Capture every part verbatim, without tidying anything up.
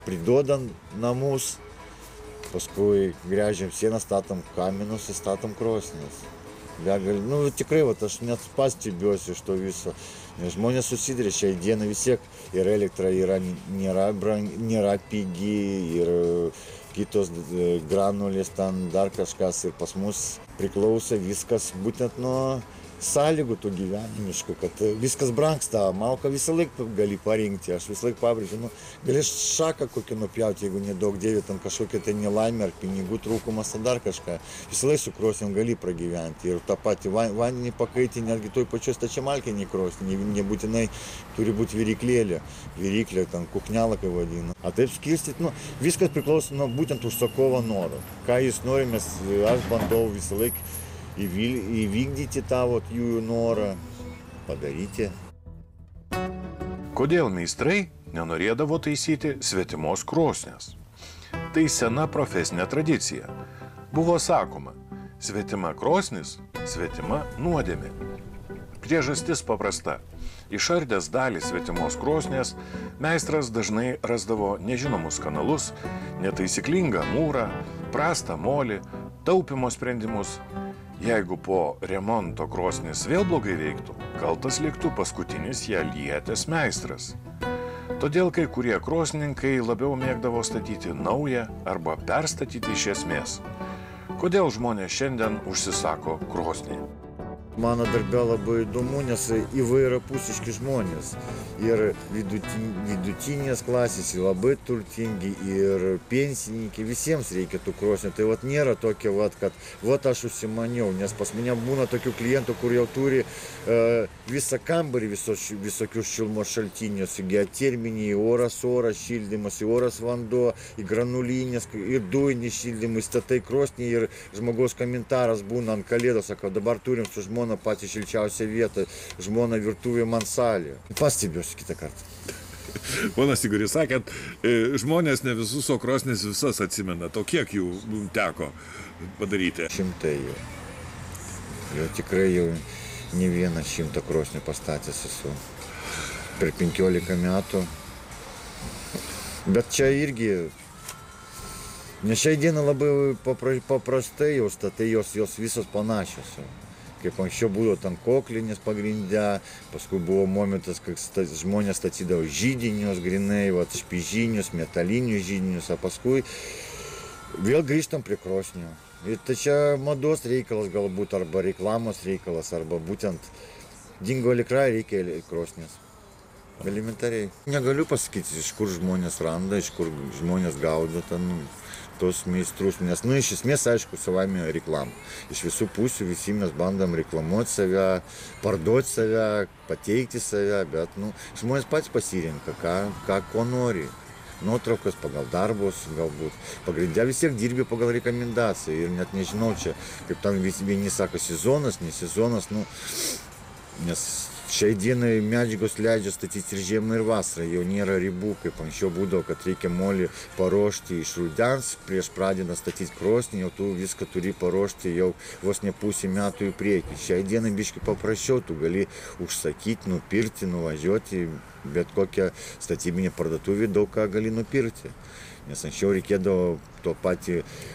Priduodam namus, paskui gręžiam sieną, statom kaminus ir statom krosnis. Begal, nu tikrai, vat, aš net pats stebiuosi iš to viso, nes žmonės susiduria šiai dienai vis tiek ir elektra yra, nėra, brang, nėra pigi ir kitos granulės, ten dar kažkas ir pas mus priklauso viskas būtent nuo sąlygų tų gyvenimiškų, kad viskas brangsta, malką visą laiką gali parinkti, aš visą laiką pabrėžiu, nu, gali šaką kokį nupjauti, jeigu nedaug dėvi, tam kažkokia tai nelaimė ar pinigų trūkumas ar dar kažką, visą laiką su krosnim gali pragyventi ir tą patį vandenį pakaitinį, netgi toj pačioj stačiamalkėj krosnį, nebūtinai turi būti viryklėlė, viryklė, ten kuknelą, kaip vadina. A taip skirstyti, nu, viskas priklauso nuo būtent užsakovo noro, ką jis nori, mes, aš bandau visą laiką įvykdyti tavo jų norą, padaryti. Kodėl meistrai nenorėdavo taisyti svetimos krosnės? Tai sena profesinė tradicija. Buvo sakoma, svetima krosnis, svetima nuodėmė. Priežastis paprasta. Išardęs dalį svetimos krosnės, meistras dažnai rasdavo nežinomus kanalus, netaisyklingą mūrą, prastą molį, taupymo sprendimus. Jeigu po remonto krosnis vėl blogai veiktų, kaltas liktų paskutinis ją lietęs meistras. Todėl kai kurie krosnininkai labiau mėgdavo statyti naują arba perstatyti iš esmės. Kodėl žmonės šiandien užsisako krosnį? Mano darbe labai įdomu, nes įvairiapusiški žmonės. Ir vidutin, vidutinės klasės, ir labai turtingi, ir pensininkai, visiems reikia tų krosnių. Tai vat nėra tokia, vat, kad vat aš užsimaniau, nes pas mane būna tokių klientų, kur jau turi uh, visą kambarį visos, visokius šilumos šaltinius, geoterminį, oras, oras šildymas, oras vanduo, į granulinės, ir dujinį šildymą, statai krosnį ir žmogaus komentaras būna ant kalėdos, sako, dabar turim su žmonės patį šilčiausią vietą, žmona virtuvė man salė. Pastebiuosi kitą kartą. Ponas Igoris, sakėt, žmonės ne visus, o krosnis visas atsimena. O kiek jų teko padaryti? Šimtai jau. Jau tikrai jau ne vieną šimtą krosnių pastatęs esu. Per penkiolika metų. Bet čia irgi, nes šiai dieną labai paprastai jau statai, jos, jos visos panašios. Kaip anksčiau būdavo ten koklinės pagrinde, paskui buvo momentas, kai žmonės statydavo židinius, grinai, vat, špižinius, metalinius židinius, o paskui vėl grįžtam prie krosnių. Ir tai čia mados reikalas galbūt, arba reklamos reikalas, arba būtent dingo elektra, reikia krosnės. Elementariai. Negaliu pasakyti, iš kur žmonės randa, iš kur žmonės gaudo ten tos meistrus, nes, nu, iš esmės, aišku, savaime reklama. Iš visų pusių visi mes bandom reklamuoti save, parduoti save, pateikti save, bet, nu, žmonės patys pasirenka, ką, ką, ko nori. Nuotraukas pagal darbus, galbūt. Pagrindė vis tiek dirbi pagal rekomendaciją ir net nežinau čia, kaip tam vieni sako, sezonas, ne sezonas, nu, nes šiai dienai medžiagos leidžia statyti ir žiemą, ir vasarą, jau nėra ribų, kaip anksčiau būdavo, kad reikia molį paruošti iš rudens, prieš pradedant statyti krosnį, jau tu viską turi paruošti jau vos ne pusę metų į priekį. Šiai dienai biškai paprasčiau, tu gali užsakyti, nupirkti, nuvažiuoti, bet kokią statybinę parduotuvę daug ką gali nupirkti. Nes anksčiau reikėdavo to patį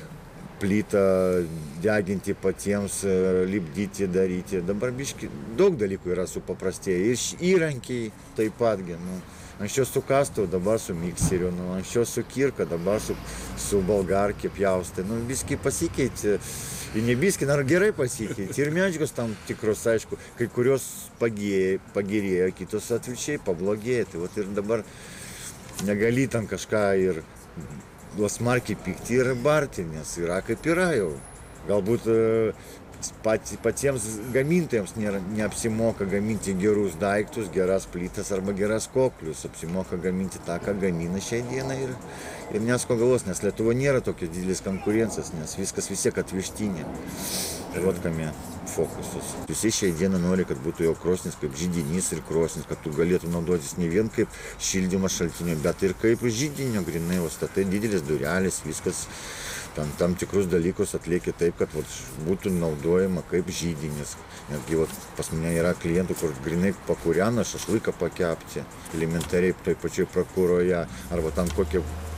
plytą deginti patiems, lipdyti, daryti. Dabar biški daug dalykų yra supaprastėję. Ir įrankiai taip patgi. Nu, anksčiau su kastuvu, dabar su mikseriu. Nu, anksčiau su kirka, dabar su, su bolgarkė pjaustai. Nu, biški pasikeitė. Ir ne biški, ar gerai pasikeitė. Ir medžiagos tam tikros, aišku, kai kurios pagėjo, pagerėjo, kitos atvirkščiai pablogėjo. Tai vat ir dabar negali ten kažką ir smarkiai pykti ir barti, nes yra kaip yra jau. Galbūt pat, patiems gamintojams nėra, neapsimoka gaminti gerus daiktus, geras plytas arba geras koklius. Apsimoka gaminti tą, ką gamina šiai dienai ir, ir nesko galvos, nes Lietuva nėra tokios didelės konkurencijos, nes viskas vis tiek atvežtinė. Vat kame fokusas. Visi šiai dieną nori, kad būtų jau krosnis kaip židinys ir krosnis, kad tu galėtum naudotis ne vien kaip šildymo šaltinio, bet ir kaip židinio grinai, o statai didelis durelės, viskas tam, tam tikrus dalykus atlieki taip, kad vat, būtų naudojama kaip žydinis. Netgi vat, pas mane yra klientų, kur grinai pakūrena šašlyką pakepti, elementariai toj pačioj prakuroje, arba tam kokią